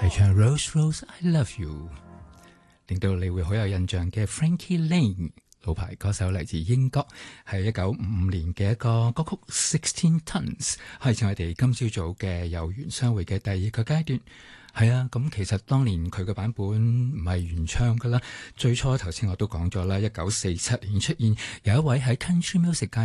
係唱 Rose Rose I Love You， 令到你會好有印象嘅 Frankie Laine， 老牌歌手嚟自英國，係1955年嘅一個歌曲 16 Tons， 開始我哋今朝早嘅有緣相會嘅第二個階段。係啊，咁其實當年佢嘅版本唔係原唱噶啦，最初頭先我都講咗啦，1947年出現，有一位喺 Country Music 界